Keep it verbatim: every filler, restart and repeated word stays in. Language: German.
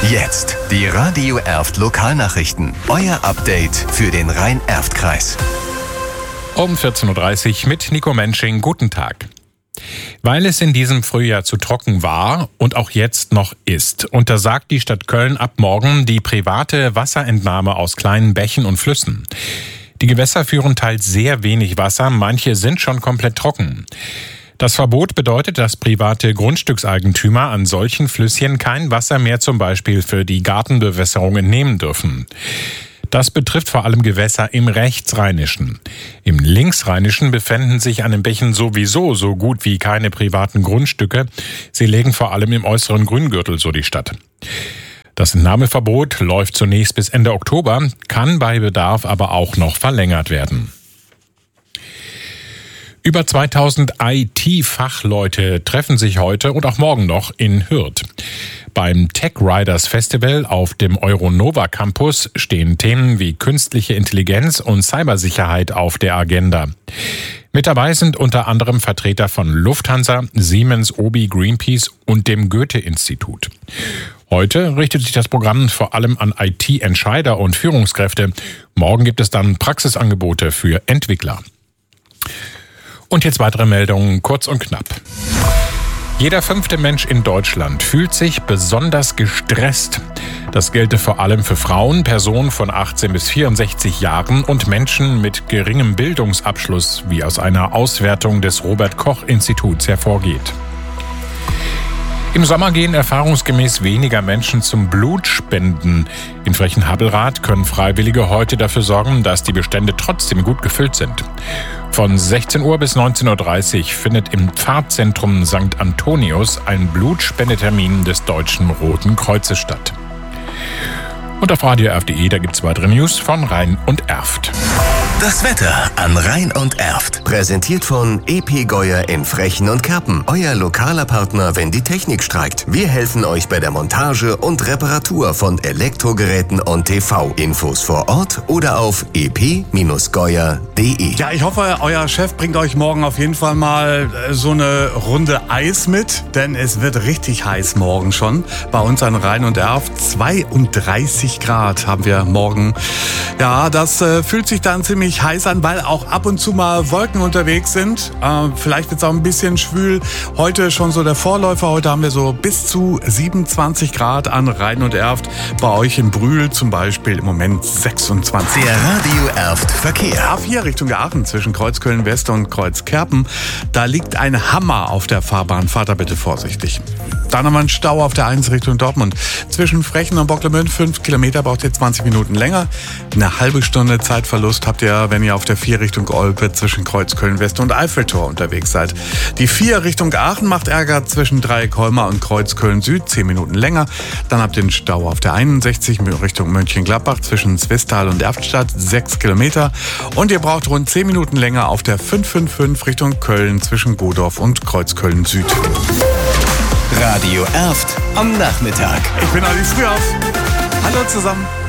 Jetzt die Radio Erft Lokalnachrichten. Euer Update für den Rhein-Erft-Kreis. Um vierzehn Uhr dreißig mit Nico Mensching. Guten Tag. Weil es in diesem Frühjahr zu trocken war und auch jetzt noch ist, untersagt die Stadt Köln ab morgen die private Wasserentnahme aus kleinen Bächen und Flüssen. Die Gewässer führen teils sehr wenig Wasser, manche sind schon komplett trocken. Das Verbot bedeutet, dass private Grundstückseigentümer an solchen Flüsschen kein Wasser mehr zum Beispiel für die Gartenbewässerung entnehmen dürfen. Das betrifft vor allem Gewässer im Rechtsrheinischen. Im Linksrheinischen befinden sich an den Bächen sowieso so gut wie keine privaten Grundstücke. Sie liegen vor allem im äußeren Grüngürtel, so die Stadt. Das Entnahmeverbot läuft zunächst bis Ende Oktober, kann bei Bedarf aber auch noch verlängert werden. Über zweitausend I T-Fachleute treffen sich heute und auch morgen noch in Hürth. Beim Tech Riders Festival auf dem Euronova Campus stehen Themen wie künstliche Intelligenz und Cybersicherheit auf der Agenda. Mit dabei sind unter anderem Vertreter von Lufthansa, Siemens, Obi, Greenpeace und dem Goethe-Institut. Heute richtet sich das Programm vor allem an I T-Entscheider und Führungskräfte. Morgen gibt es dann Praxisangebote für Entwickler. Und jetzt weitere Meldungen, kurz und knapp. Jeder fünfte Mensch in Deutschland fühlt sich besonders gestresst. Das gelte vor allem für Frauen, Personen von achtzehn bis vierundsechzig Jahren und Menschen mit geringem Bildungsabschluss, wie aus einer Auswertung des Robert-Koch-Instituts hervorgeht. Im Sommer gehen erfahrungsgemäß weniger Menschen zum Blutspenden. In Frechen-Habbelrath können Freiwillige heute dafür sorgen, dass die Bestände trotzdem gut gefüllt sind. Von sechzehn Uhr bis neunzehn Uhr dreißig findet im Pfarrzentrum Sankt Antonius ein Blutspendetermin des Deutschen Roten Kreuzes statt. Und auf radio erft punkt de, da gibt's weitere News von Rhein und Erft. Das Wetter an Rhein und Erft. Präsentiert von E P Geuer in Frechen und Kerpen. Euer lokaler Partner, wenn die Technik streikt. Wir helfen euch bei der Montage und Reparatur von Elektrogeräten und T V. Infos vor Ort oder auf e p geuer punkt de. Ja, ich hoffe, euer Chef bringt euch morgen auf jeden Fall mal so eine Runde Eis mit, denn es wird richtig heiß morgen schon. Bei uns an Rhein und Erft zweiunddreißig Grad haben wir morgen. Ja, das äh, fühlt sich dann ziemlich heiß an, weil auch ab und zu mal Wolken unterwegs sind. Äh, vielleicht wird es auch ein bisschen schwül. Heute schon so der Vorläufer. Heute haben wir so bis zu siebenundzwanzig Grad an Rhein und Erft. Bei euch in Brühl zum Beispiel im Moment sechsundzwanzig. Der Radio Erft Verkehr. A vier Richtung Aachen zwischen Kreuzköln West und Kreuzkerpen. Da liegt ein Hammer auf der Fahrbahn. Fahrt da bitte vorsichtig. Dann haben wir einen Stau auf der eins Richtung Dortmund. Zwischen Frechen und Bocklemünd, fünf Kilometer, braucht ihr zwanzig Minuten länger. Eine halbe Stunde Zeitverlust habt ihr, wenn ihr auf der vier Richtung Olpe zwischen Kreuzköln West und Eiffeltor unterwegs seid. Die vier Richtung Aachen macht Ärger zwischen Dreieck-Holmer und Kreuzköln Süd, zehn Minuten länger. Dann habt ihr einen Stau auf der einundsechzig Richtung Mönchengladbach zwischen Zwistal und Erftstadt, sechs Kilometer. Und ihr braucht rund zehn Minuten länger auf der fünf fünf fünf Richtung Köln zwischen Godorf und Kreuzköln Süd. Radio Erft am Nachmittag. Ich bin Adi Frühauf. Hallo zusammen.